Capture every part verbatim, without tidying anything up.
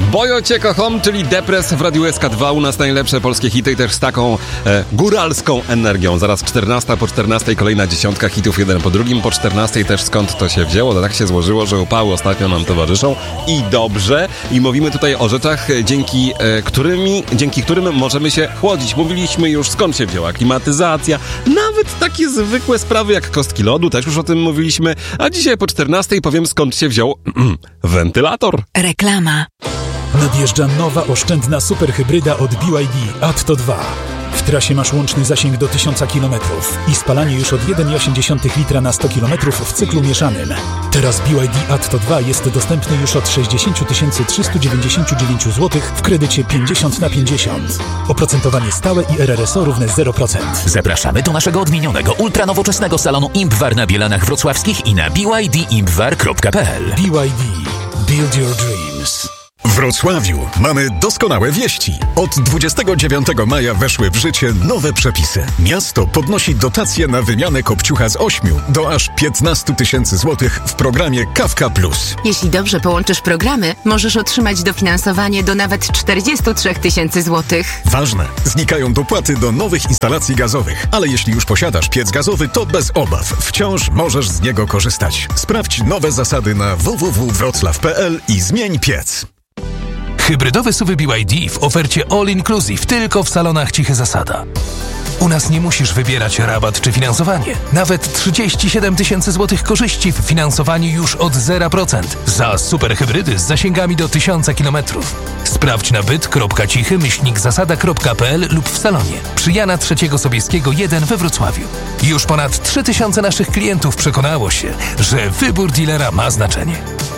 Bojo Cię kocham, czyli Depres w Radiu S K dwa. U nas najlepsze polskie hity i też z taką e, góralską energią. Zaraz czternasta po czternastej kolejna dziesiątka hitów, jeden po drugim. Po czternastej też skąd to się wzięło. To tak się złożyło, że upały ostatnio nam towarzyszą i dobrze. I mówimy tutaj o rzeczach, dzięki, e, którymi, dzięki którym możemy się chłodzić. Mówiliśmy już, skąd się wzięła klimatyzacja. Nawet takie zwykłe sprawy jak kostki lodu, też już o tym mówiliśmy. A dzisiaj po czternastej powiem, skąd się wziął wentylator. Reklama. Nadjeżdża nowa oszczędna superhybryda od B Y D Atto dwa. W trasie masz łączny zasięg do tysiąc kilometrów i spalanie już od jeden przecinek osiem litra na sto kilometrów w cyklu mieszanym. Teraz B Y D Atto dwa jest dostępny już od sześćdziesiąt tysięcy trzysta dziewięćdziesiąt dziewięć złotych w kredycie pięćdziesiąt na pięćdziesiąt. Oprocentowanie stałe i R R S O równe zero procent. Zapraszamy do naszego odmienionego, ultranowoczesnego salonu IMPWAR na Bielanach Wrocławskich i na b y d impwar kropka p l. B Y D. Build your dreams. W Wrocławiu mamy doskonałe wieści. Od dwudziestego dziewiątego maja weszły w życie nowe przepisy. Miasto podnosi dotacje na wymianę kopciucha z ośmiu do aż piętnastu tysięcy złotych w programie Kawka Plus. Jeśli dobrze połączysz programy, możesz otrzymać dofinansowanie do nawet czterdziestu trzech tysięcy złotych. Ważne, znikają dopłaty do nowych instalacji gazowych, ale jeśli już posiadasz piec gazowy, to bez obaw. Wciąż możesz z niego korzystać. Sprawdź nowe zasady na w w w kropka wroclaw kropka p l i zmień piec. Hybrydowe S U V B Y D w ofercie All Inclusive tylko w salonach Cichy Zasada. U nas nie musisz wybierać rabat czy finansowanie. Nawet trzydzieści siedem tysięcy złotych korzyści w finansowaniu już od zero procent. Za super hybrydy z zasięgami do tysiąc kilometrów. Sprawdź na byt kropka cichy myślnik zasada kropka p l lub w salonie. Przy Jana trzeciego Sobieskiego jeden we Wrocławiu. Już ponad trzy tysiące naszych klientów przekonało się, że wybór dealera ma znaczenie.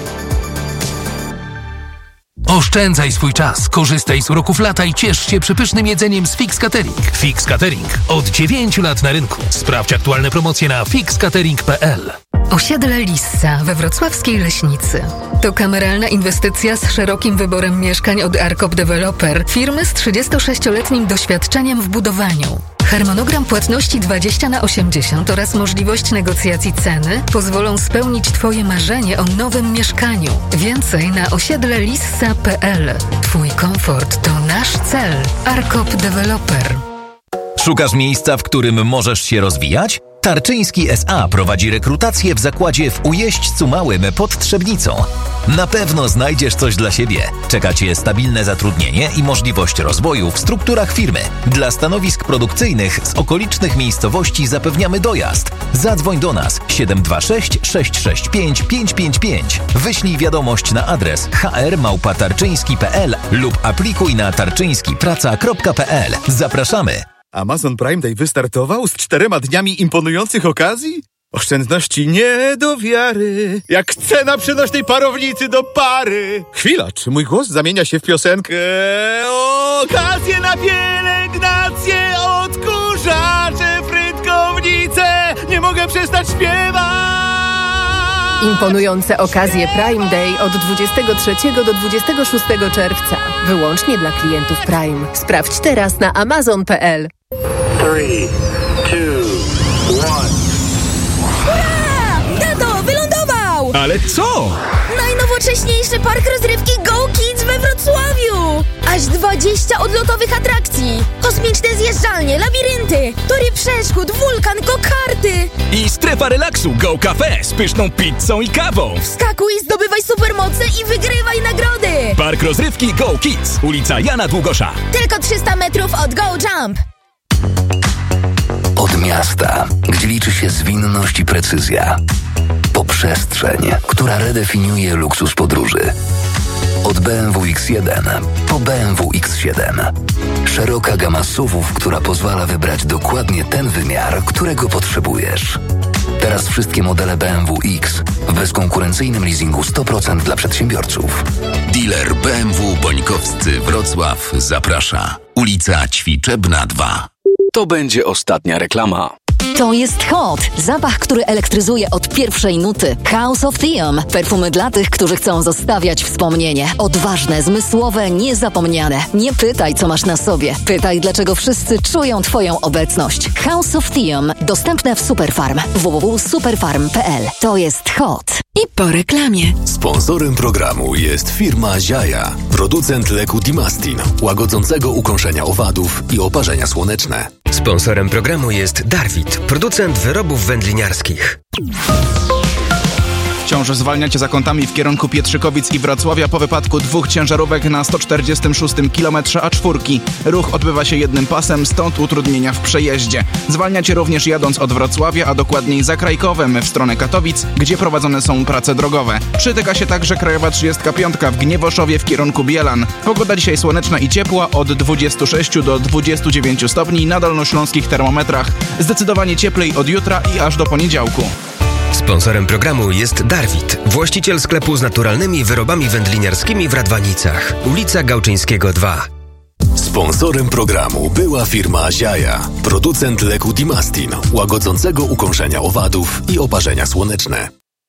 Oszczędzaj swój czas, korzystaj z uroków lata i ciesz się przepysznym jedzeniem z Fix Catering. Fix Catering. Od dziewięciu lat na rynku. Sprawdź aktualne promocje na fix catering kropka p l. Osiedle Lissa we wrocławskiej Leśnicy. To kameralna inwestycja z szerokim wyborem mieszkań od Arkop Developer, firmy z trzydziestosześcioletnim doświadczeniem w budowaniu. Harmonogram płatności dwadzieścia na osiemdziesiąt oraz możliwość negocjacji ceny pozwolą spełnić Twoje marzenie o nowym mieszkaniu. Więcej na osiedle lissa kropka p l. Twój komfort to nasz cel. Arkop Developer. Szukasz miejsca, w którym możesz się rozwijać? Tarczyński S A prowadzi rekrutację w zakładzie w Ujeźdźcu Małym pod Trzebnicą. Na pewno znajdziesz coś dla siebie. Czeka Cię stabilne zatrudnienie i możliwość rozwoju w strukturach firmy. Dla stanowisk produkcyjnych z okolicznych miejscowości zapewniamy dojazd. Zadzwoń do nas siedem dwa sześć sześć sześć pięć pięć pięć pięć. Wyślij wiadomość na adres h r małpa tarczyński kropka p l lub aplikuj na tarczyński praca kropka p l. Zapraszamy! Amazon Prime Day wystartował z czterema dniami imponujących okazji? Oszczędności nie do wiary, jak cena przenośnej parownicy do pary. Chwila, czy mój głos zamienia się w piosenkę? Okazje na pielęgnację, odkurzacze, frytkownice, nie mogę przestać śpiewać. Imponujące okazje Prime Day od dwudziestego trzeciego do dwudziestego szóstego czerwca. Wyłącznie dla klientów Prime. Sprawdź teraz na amazon kropka p l. trzy, dwa, jeden. Hurra! Tato, wylądował! Ale co? Najnowocześniejszy park rozrywki Go Kids we Wrocławiu! Aż dwadzieścia odlotowych atrakcji! Kosmiczne zjeżdżalnie, labirynty, tory przeszkód, wulkan, go-karty! I strefa relaksu Go Cafe z pyszną pizzą i kawą. Wskakuj, zdobywaj supermoce i wygrywaj nagrody! Park rozrywki Go Kids, ulica Jana Długosza. Tylko trzysta metrów od Go Jump! Od miasta, gdzie liczy się zwinność i precyzja. Po przestrzeń, która redefiniuje luksus podróży. Od B M W X jeden po B M W X siedem. Szeroka gama S U V-ów, która pozwala wybrać dokładnie ten wymiar, którego potrzebujesz. Teraz wszystkie modele B M W X w bezkonkurencyjnym leasingu sto procent dla przedsiębiorców. Dealer B M W Bońkowscy Wrocław zaprasza. Ulica Ćwiczebna dwa. To będzie ostatnia reklama. To jest Hot. Zapach, który elektryzuje od pierwszej nuty. House of Theum. Perfumy dla tych, którzy chcą zostawiać wspomnienie. Odważne, zmysłowe, niezapomniane. Nie pytaj, co masz na sobie. Pytaj, dlaczego wszyscy czują Twoją obecność. House of Theum. Dostępne w Superfarm. w w w kropka superfarm kropka p l. To jest Hot. I po reklamie. Sponsorem programu jest firma Ziaja, producent leku Dimastin, łagodzącego ukąszenia owadów i oparzenia słoneczne. Sponsorem programu jest Darwit, producent wyrobów wędliniarskich. Wciąż zwalniacie za kątami w kierunku Pietrzykowic i Wrocławia po wypadku dwóch ciężarówek na sto czterdziestym szóstym kilometrze A cztery. Ruch odbywa się jednym pasem, stąd utrudnienia w przejeździe. Zwalniacie również jadąc od Wrocławia, a dokładniej za Krajkowem w stronę Katowic, gdzie prowadzone są prace drogowe. Przytyka się także Krajowa trzydziestka piątka w Gniewoszowie w kierunku Bielan. Pogoda dzisiaj słoneczna i ciepła, od dwudziestu sześciu do dwudziestu dziewięciu stopni na dolnośląskich termometrach. Zdecydowanie cieplej od jutra i aż do poniedziałku. Sponsorem programu jest Darwit, właściciel sklepu z naturalnymi wyrobami wędliniarskimi w Radwanicach, ulica Gałczyńskiego dwa. Sponsorem programu była firma Ziaja, producent leku Dimastin, łagodzącego ukąszenia owadów i oparzenia słoneczne.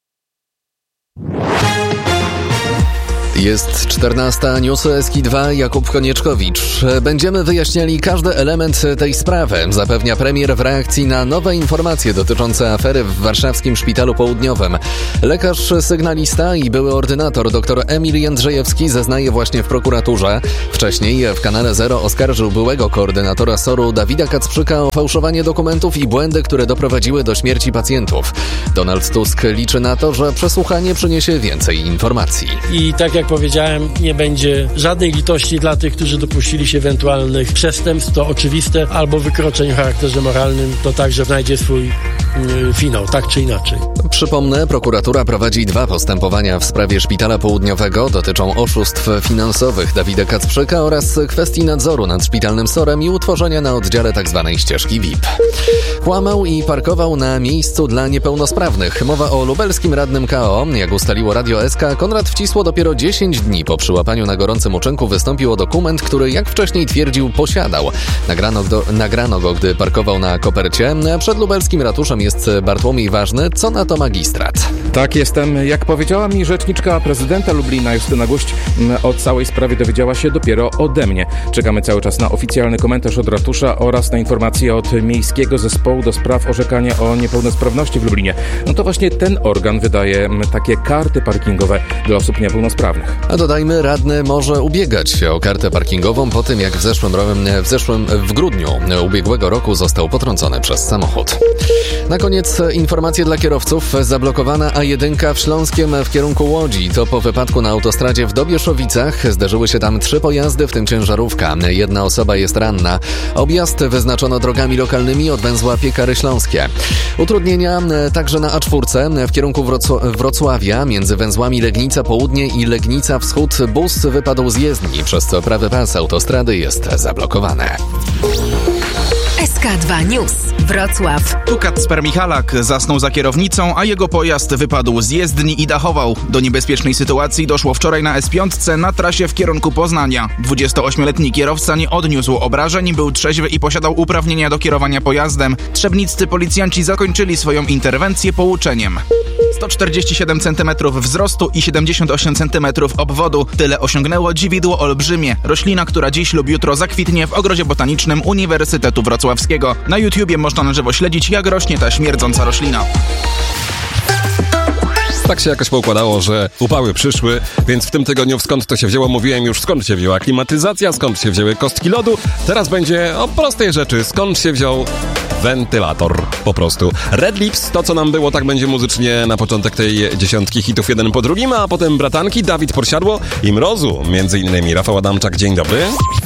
Jest czternasta, newsy S K dwa, Jakub Konieczkowicz. Będziemy wyjaśniali każdy element tej sprawy, zapewnia premier w reakcji na nowe informacje dotyczące afery w warszawskim Szpitalu Południowym. Lekarz sygnalista i były ordynator dr Emil Jędrzejewski zeznaje właśnie w prokuraturze. Wcześniej w kanale Zero oskarżył byłego koordynatora S O R-u Dawida Kacprzyka o fałszowanie dokumentów i błędy, które doprowadziły do śmierci pacjentów. Donald Tusk liczy na to, że przesłuchanie przyniesie więcej informacji. I tak jak powiedziałem, nie będzie żadnej litości dla tych, którzy dopuścili się ewentualnych przestępstw, to oczywiste, albo wykroczeń o charakterze moralnym, to także znajdzie swój yy, finał, tak czy inaczej. Przypomnę, prokuratura prowadzi dwa postępowania w sprawie Szpitala Południowego. Dotyczą oszustw finansowych Dawida Kacprzyka oraz kwestii nadzoru nad szpitalnym S O R-em i utworzenia na oddziale tzw. ścieżki V I P. Kłamał i parkował na miejscu dla niepełnosprawnych. Mowa o lubelskim radnym K O. Jak ustaliło Radio S K, Konrad Wcisło dopiero dziesięć dni po przyłapaniu na gorącym uczynku wystąpił o dokument, który, jak wcześniej twierdził, posiadał. Nagrano go, nagrano go gdy parkował na kopercie. Przed lubelskim ratuszem jest Bartłomiej Ważny. Co na to magistrat? Tak, jestem. Jak powiedziała mi rzeczniczka prezydenta Lublina Justyna Guść, o całej sprawie dowiedziała się dopiero ode mnie. Czekamy cały czas na oficjalny komentarz od ratusza oraz na informacje od Miejskiego Zespołu do spraw orzekania o niepełnosprawności w Lublinie. No to właśnie ten organ wydaje takie karty parkingowe dla osób niepełnosprawnych. A dodajmy, radny może ubiegać się o kartę parkingową po tym, jak w zeszłym, w zeszłym w grudniu ubiegłego roku został potrącony przez samochód. Na koniec informacje dla kierowców. Zablokowana A jeden w Śląskiem w kierunku Łodzi. To po wypadku na autostradzie w Dobieszowicach. Zdarzyły się tam trzy pojazdy, w tym ciężarówka. Jedna osoba jest ranna. Objazd wyznaczono drogami lokalnymi od węzła Piekary Śląskie. Utrudnienia także na A cztery w kierunku Wrocł- Wrocławia między węzłami Legnica Południe i Legnica Wschód. Bus wypadł z jezdni, przez co prawy pas autostrady jest zablokowany. S K dwa News. Wrocław. Tu Kacper Michalak zasnął za kierownicą, a jego pojazd wypadł z jezdni i dachował. Do niebezpiecznej sytuacji doszło wczoraj na S pięć na trasie w kierunku Poznania. dwudziestoośmioletni kierowca nie odniósł obrażeń, był trzeźwy i posiadał uprawnienia do kierowania pojazdem. Trzebniccy policjanci zakończyli swoją interwencję pouczeniem. sto czterdzieści siedem centymetrów wzrostu i siedemdziesiąt osiem centymetrów obwodu. Tyle osiągnęło dziwidło olbrzymie. Roślina, która dziś lub jutro zakwitnie w Ogrodzie Botanicznym Uniwersytetu Wrocławskiego. Na YouTubie można na żywo śledzić, jak rośnie ta śmierdząca roślina. Tak się jakoś poukładało, że upały przyszły, więc w tym tygodniu skąd to się wzięło, mówiłem już skąd się wzięła klimatyzacja, skąd się wzięły kostki lodu. Teraz będzie o prostej rzeczy, skąd się wziął wentylator, po prostu. Red Lips, to co nam było, tak będzie muzycznie na początek tej dziesiątki hitów jeden po drugim, a potem bratanki, Dawid Porsiadło i Mrozu, między innymi Rafał Adamczak, dzień dobry.